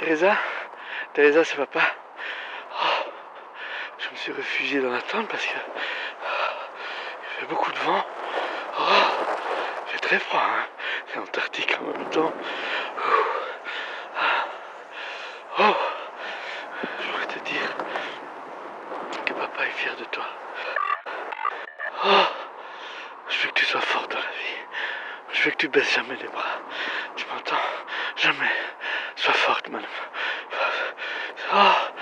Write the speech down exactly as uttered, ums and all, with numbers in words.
Teresa, Teresa, c'est papa. Oh, je me suis réfugié dans la tente parce que oh, il fait beaucoup de vent. Oh, il fait très froid, hein. C'est antarctique en même temps. Oh, je voudrais te dire que papa est fier de toi. Oh, je veux que tu sois forte dans la vie. Je veux que tu baisses jamais les bras. Tu m'entends? Jamais. Sois forte, madame. Oh.